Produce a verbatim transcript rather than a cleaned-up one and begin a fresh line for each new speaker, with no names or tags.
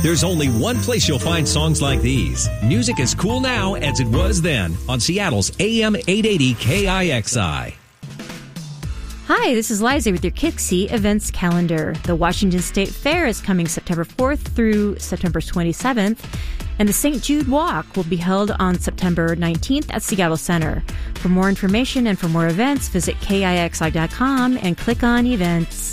There's only one place you'll find songs like these. Music as cool now as it was then on Seattle's A M eight eighty K I X I.
Hi, this is Liza with your Kixie events calendar. The Washington State Fair is coming September fourth through September twenty-seventh, and the Saint Jude Walk will be held on September nineteenth at Seattle Center. For more information and for more events, visit K I X I dot com and click on events.